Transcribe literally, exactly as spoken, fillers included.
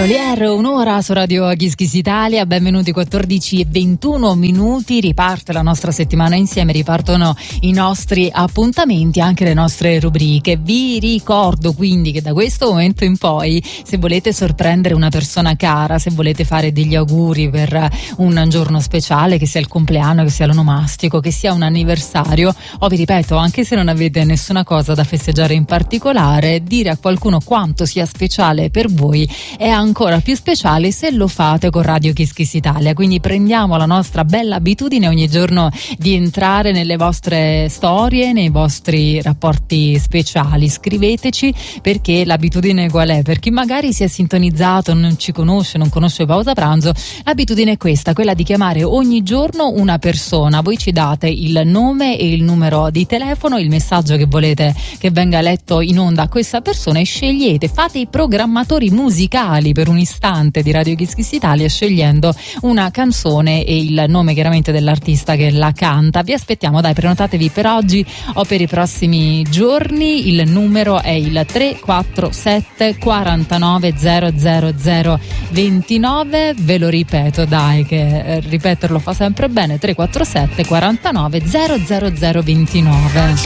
Molière, un'ora su Radio Kiss Kiss Italia. Benvenuti, quattordici e ventuno minuti. Riparte la nostra settimana insieme, ripartono i nostri appuntamenti, anche le nostre rubriche. Vi ricordo quindi che da questo momento in poi, se volete sorprendere una persona cara, se volete fare degli auguri per un giorno speciale, che sia il compleanno, che sia l'onomastico, che sia un anniversario, o vi ripeto, anche se non avete nessuna cosa da festeggiare in particolare, dire a qualcuno quanto sia speciale per voi è ancora più speciale se lo fate con Radio Kiss Kiss Italia. Quindi prendiamo la nostra bella abitudine ogni giorno di entrare nelle vostre storie, nei vostri rapporti speciali. Scriveteci, perché l'abitudine qual è? Per chi magari si è sintonizzato, non ci conosce, non conosce Pausa Pranzo, l'abitudine è questa, quella di chiamare ogni giorno una persona. Voi ci date il nome e il numero di telefono, il messaggio che volete che venga letto in onda a questa persona, e scegliete, fate i programmatori musicali per un istante di Radio Kiss Kiss Italia, scegliendo una canzone e il nome chiaramente dell'artista che la canta. Vi aspettiamo, dai, prenotatevi per oggi o per i prossimi giorni. Il numero è il tre quattro sette quarantanove zero zero zero ventinove. Ve lo ripeto, dai, che eh, ripeterlo fa sempre bene: tre quattro sette quarantanove zero zero zero ventinove.